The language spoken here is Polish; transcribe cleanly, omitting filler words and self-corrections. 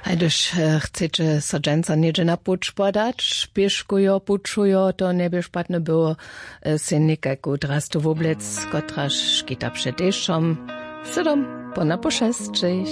Hajduž chcete so dženca niedzie na puč podać, pieszkujo, pučujo, to nie by špatne było se nekajku drastu woblec, kotraž kita před dešom, sedom po na po 6.